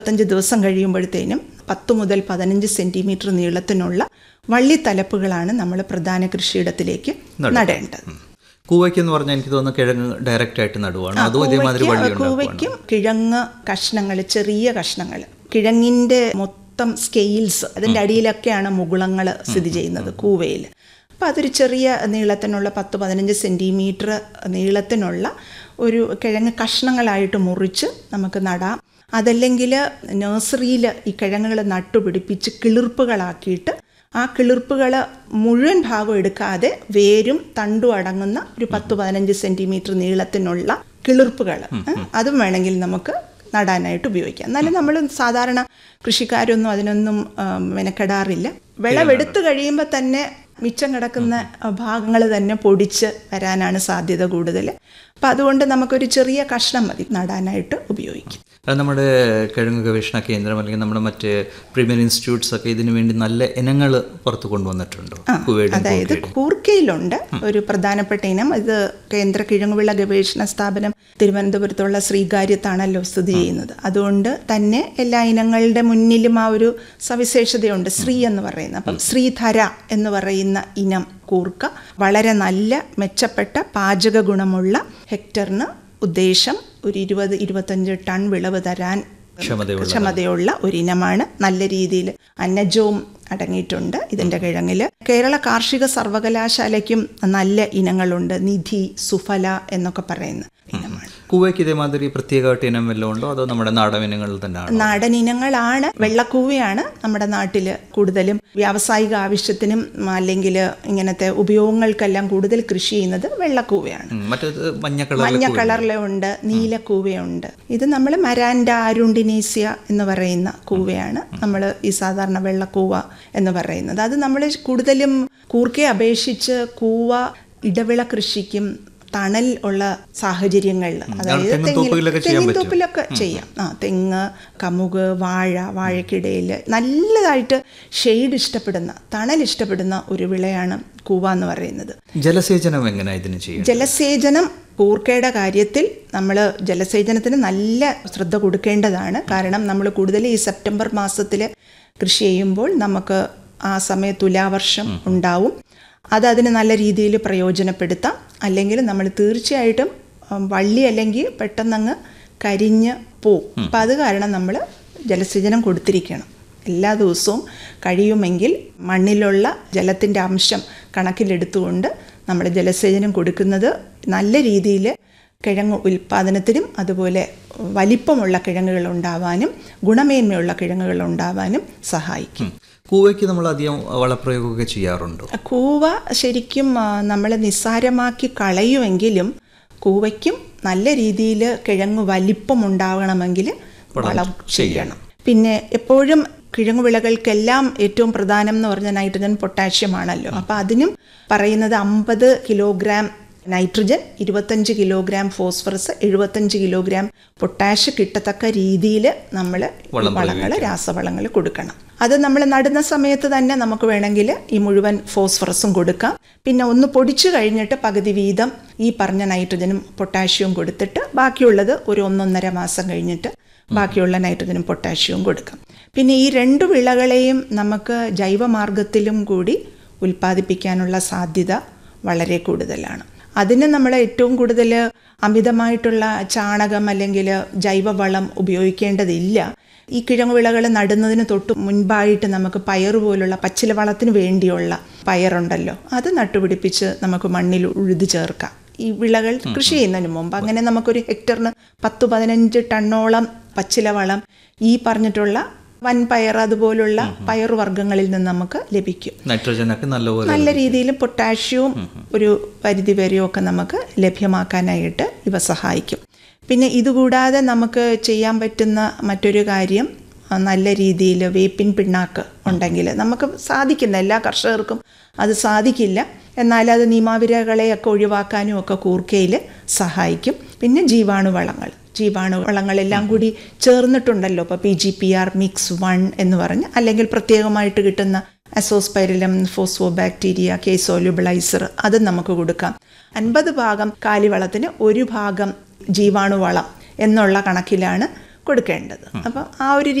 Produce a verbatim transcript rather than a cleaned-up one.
പത്തഞ്ച് ദിവസം കഴിയുമ്പോഴത്തേനും പത്ത് മുതൽ പതിനഞ്ച് സെൻറ്റിമീറ്റർ നീളത്തിനുള്ള വള്ളിത്തലപ്പുകളാണ് നമ്മൾ പ്രധാന കൃഷിയിടത്തിലേക്ക് നടേണ്ടത്. കൂവയ്ക്ക് എന്ന് പറഞ്ഞാൽ എനിക്ക് തോന്നുന്നു കിഴങ്ങ് ഡയറക്റ്റ് ആയിട്ട് നടുവാണ്. അതും ഇതേമാതിരി കൂവയ്ക്കും കിഴങ്ങ് കഷ്ണങ്ങൾ, ചെറിയ കഷ്ണങ്ങൾ, കിഴങ്ങിൻ്റെ മൊത്തം സ്കെയിൽസ് അതിൻ്റെ അടിയിലൊക്കെയാണ് മുകുളങ്ങൾ സ്ഥിതി ചെയ്യുന്നത് കൂവയിൽ. അപ്പോൾ അതൊരു ചെറിയ നീളത്തിനുള്ള പത്ത് പതിനഞ്ച് സെൻറ്റിമീറ്റർ നീളത്തിനുള്ള ഒരു കിഴങ്ങ് കഷ്ണങ്ങളായിട്ട് മുറിച്ച് നമുക്ക് നടാം. അതല്ലെങ്കിൽ നഴ്സറിയിൽ ഈ കിഴങ്ങുകൾ നട്ടുപിടിപ്പിച്ച് കിളിർപ്പുകളാക്കിയിട്ട് ആ കിളിർപ്പുകൾ മുഴുവൻ ഭാഗം എടുക്കാതെ വേരും തണ്ടും അടങ്ങുന്ന ഒരു പത്ത് പതിനഞ്ച് സെൻറ്റിമീറ്റർ നീളത്തിനുള്ള കിളിർപ്പുകൾ അതും വേണമെങ്കിൽ നമുക്ക് നടാനായിട്ട് ഉപയോഗിക്കാം. എന്നാലും നമ്മൾ സാധാരണ കൃഷിക്കാരൊന്നും അതിനൊന്നും മെനക്കെടാറില്ല. വിളവെടുത്ത് കഴിയുമ്പോൾ തന്നെ മിച്ചം കിടക്കുന്ന ഭാഗങ്ങൾ തന്നെ പൊടിച്ച് വരാനാണ് സാധ്യത കൂടുതൽ. അപ്പം അതുകൊണ്ട് നമുക്കൊരു ചെറിയ കഷ്ണം മതി നടാനായിട്ട് ഉപയോഗിക്കും. നമ്മുടെ കിഴങ്ങ് ഗവേഷണ കേന്ദ്രം അല്ലെങ്കിൽ നമ്മുടെ മറ്റ് പ്രീമിയർ ഇൻസ്റ്റിറ്റ്യൂട്ട്സ് ഒക്കെ ഇതിനു വേണ്ടി നല്ല ഇനങ്ങൾ പുറത്ത് കൊണ്ടുവന്നിട്ടുണ്ടോ? അതായത് കൂർക്കയിലുണ്ട് ഒരു പ്രധാനപ്പെട്ട ഇനം. ഇത് കേന്ദ്ര കിഴങ്ങുവിള ഗവേഷണ സ്ഥാപനം തിരുവനന്തപുരത്തുള്ള ശ്രീകാര്യത്താണല്ലോ സ്ഥിതി ചെയ്യുന്നത്. അതുകൊണ്ട് തന്നെ എല്ലാ ഇനങ്ങളുടെ മുന്നിലും ആ ഒരു സവിശേഷതയുണ്ട്, ശ്രീ എന്ന് പറയുന്നത്. അപ്പം ശ്രീധര എന്ന് പറയുന്ന ഇനം കൂർക്ക വളരെ നല്ല മെച്ചപ്പെട്ട പാചക ഗുണമുള്ള ഹെക്ടറിന് ഉദ്ദേശം ഒരു ഇരുപത് ഇരുപത്തഞ്ച് ടൺ വിളവ് തരാൻ ക്ഷമതയുള്ള ഒരിനമാണ്. നല്ല രീതിയിൽ അന്നജവും അടങ്ങിയിട്ടുണ്ട് ഇതിൻ്റെ കിഴങ്ങിൽ. കേരള കാർഷിക സർവകലാശാലയ്ക്കും നല്ല ഇനങ്ങളുണ്ട്. നിധി, സുഫല എന്നൊക്കെ പറയുന്ന ഇനമാണ്. കൂവയ്ക്ക് ഇതേമാതിരി പ്രത്യേകമായിട്ട് ഇനം വല്ലതും ഉണ്ടോ അതോ നമ്മുടെ നാടൻ ഇനങ്ങൾ തന്നെയാണ്? നാടൻ ഇനങ്ങളാണ്. വെള്ളക്കൂവയാണ് നമ്മുടെ നാട്ടിൽ കൂടുതലും വ്യാവസായിക ആവശ്യത്തിനും അല്ലെങ്കിൽ ഇങ്ങനത്തെ ഉപയോഗങ്ങൾക്കെല്ലാം കൂടുതൽ കൃഷി ചെയ്യുന്നത് വെള്ളക്കൂവയാണ്. മഞ്ഞ കളറിലുണ്ട്, നീലക്കൂവയുണ്ട്. ഇത് നമ്മൾ മരാൻഡ അരുണ്ടിനേസ്യ എന്ന് പറയുന്ന കൂവയാണ് നമ്മൾ ഈ സാധാരണ വെള്ളക്കൂവ എന്ന് പറയുന്നത്. അത് നമ്മൾ കൂടുതലും കൂർക്കയെ അപേക്ഷിച്ച് കൂവ ഇടവിള കൃഷിക്കും തണൽ ഉള്ള സാഹചര്യങ്ങളിൽ, അതായത് തെങ്ങിൻ തോപ്പിലൊക്കെ ചെയ്യാം. ആ തെങ്ങ്, കമുക്, വാഴ, വാഴക്കിടയിൽ നല്ലതായിട്ട് ഷെയ്ഡ് ഇഷ്ടപ്പെടുന്ന, തണൽ ഇഷ്ടപ്പെടുന്ന ഒരു വിളയാണ് കൂവ എന്ന് പറയുന്നത്. ജലസേചനം എങ്ങനെ ഇതിന് ചെയ്യും? ജലസേചനം കൂർക്കയുടെ കാര്യത്തിൽ നമ്മൾ ജലസേചനത്തിന് നല്ല ശ്രദ്ധ കൊടുക്കേണ്ടതാണ്. കാരണം നമ്മൾ കൂടുതൽ ഈ സെപ്റ്റംബർ മാസത്തിൽ കൃഷി ചെയ്യുമ്പോൾ നമുക്ക് ആ സമയത്ത് തുലാവർഷം ഉണ്ടാവും. അത് അതിന് നല്ല രീതിയിൽ പ്രയോജനപ്പെടുത്താം. അല്ലെങ്കിൽ നമ്മൾ തീർച്ചയായിട്ടും വള്ളി അല്ലെങ്കിൽ പെട്ടെന്നങ്ങ് കരിഞ്ഞ് പോവും. അപ്പം അത് കാരണം നമ്മൾ ജലസേചനം കൊടുത്തിരിക്കണം എല്ലാ ദിവസവും. കഴിയുമെങ്കിൽ മണ്ണിലുള്ള ജലത്തിൻ്റെ അംശം കണക്കിലെടുത്തുകൊണ്ട് നമ്മൾ ജലസേചനം കൊടുക്കുന്നത് നല്ല രീതിയിൽ കിഴങ്ങ് ഉൽപ്പാദനത്തിനും അതുപോലെ വലിപ്പമുള്ള കിഴങ്ങുകൾ ഉണ്ടാവാനും ഗുണമേന്മയുള്ള കിഴങ്ങുകൾ ഉണ്ടാവാനും സഹായിക്കും. കൂവയ്ക്ക് നമ്മൾ അധികം വളപ്രയോഗമൊക്കെ ചെയ്യാറുണ്ടോ? കൂവ ശരിക്കും നമ്മൾ നിസ്സാരമാക്കി കളയുമെങ്കിലും കൂവയ്ക്കും നല്ല രീതിയിൽ കിഴങ്ങ് വലിപ്പമുണ്ടാകണമെങ്കിൽ വളം ചെയ്യണം. പിന്നെ എപ്പോഴും കിഴങ്ങുവിളകൾക്കെല്ലാം ഏറ്റവും പ്രധാനം എന്ന് പറഞ്ഞാൽ നൈട്രജൻ പൊട്ടാഷ്യം ആണല്ലോ. അപ്പോൾ അതിനും പറയുന്നത് അമ്പത് കിലോഗ്രാം നൈട്രജൻ, ഇരുപത്തഞ്ച് കിലോഗ്രാം ഫോസ്ഫറസ്, എഴുപത്തഞ്ച് കിലോഗ്രാം പൊട്ടാഷ് കിട്ടത്തക്ക രീതിയിൽ നമ്മൾ വളങ്ങൾ, രാസവളങ്ങൾ കൊടുക്കണം. അത് നമ്മൾ നടുന്ന സമയത്ത് തന്നെ നമുക്ക് വേണമെങ്കിൽ ഈ മുഴുവൻ ഫോസ്ഫറസും കൊടുക്കാം. പിന്നെ ഒന്ന് പൊടിച്ചു കഴിഞ്ഞിട്ട് പകുതി വീതം ഈ പറഞ്ഞ നൈട്രജനും പൊട്ടാഷ്യവും കൊടുത്തിട്ട് ബാക്കിയുള്ളത് ഒരു ഒന്നൊന്നര മാസം കഴിഞ്ഞിട്ട് ബാക്കിയുള്ള നൈട്രജനും പൊട്ടാഷ്യവും കൊടുക്കാം. പിന്നെ ഈ രണ്ട് വിളകളെയും നമുക്ക് ജൈവമാർഗത്തിലും കൂടി ഉൽപ്പാദിപ്പിക്കാനുള്ള സാധ്യത വളരെ കൂടുതലാണ്. അതിന് നമ്മൾ ഏറ്റവും കൂടുതൽ അമിതമായിട്ടുള്ള ചാണകം അല്ലെങ്കിൽ ജൈവവളം ഉപയോഗിക്കേണ്ടതില്ല. ഈ കിഴങ്ങുവിളകൾ നടുന്നതിന് തൊട്ട് മുൻപായിട്ട് നമുക്ക് പയർ പോലുള്ള പച്ചില വളത്തിന് വേണ്ടിയുള്ള പയറുണ്ടല്ലോ, അത് നട്ടുപിടിപ്പിച്ച് നമുക്ക് മണ്ണിൽ ഉഴുതു ചേർക്കാം ഈ വിളകൾ കൃഷി ചെയ്യുന്നതിന് മുമ്പ്. അങ്ങനെ നമുക്കൊരു ഹെക്ടറിന് പത്ത് പതിനഞ്ച് ടണ്ണോളം പച്ചില വളം ഈ പറഞ്ഞിട്ടുള്ള വൻപയർ അതുപോലുള്ള പയറുവർഗ്ഗങ്ങളിൽ നിന്ന് നമുക്ക് ലഭിക്കും. നൈട്രജനൊക്കെ നല്ല രീതിയിൽ പൊട്ടാഷ്യവും ഒരു പരിധി വരെയും ഒക്കെ നമുക്ക് ലഭ്യമാക്കാനായിട്ട് ഇവ സഹായിക്കും. പിന്നെ ഇതുകൂടാതെ നമുക്ക് ചെയ്യാൻ പറ്റുന്ന മറ്റൊരു കാര്യം, നല്ല രീതിയിൽ വേപ്പിൻ പിണ്ണാക്ക് ഉണ്ടെങ്കിൽ നമുക്ക് സാധിക്കുന്ന, എല്ലാ കർഷകർക്കും അത് സാധിക്കില്ല, എന്നാൽ അത് നിയമാവിരകളെയൊക്കെ ഒഴിവാക്കാനും ഒക്കെ കൂർക്കയിൽ സഹായിക്കും. പിന്നെ ജീവാണുവളങ്ങൾ ജീവാണുവളങ്ങളെല്ലാം കൂടി ചേർന്നിട്ടുണ്ടല്ലോ. ഇപ്പോൾ P G P R mix one എന്ന് പറഞ്ഞ്, അല്ലെങ്കിൽ പ്രത്യേകമായിട്ട് കിട്ടുന്ന അസോസ്പൈരിലം, ഫോസ്ഫോബാക്ടീരിയ, കെ സോല്യൂബിളൈസർ, അത് നമുക്ക് കൊടുക്കാം. അൻപത് ഭാഗം കാലിവളത്തിന് ഒരു ഭാഗം ജീവാണുവളം എന്നുള്ള കണക്കിലാണ് കൊടുക്കേണ്ടത്. അപ്പം ആ ഒരു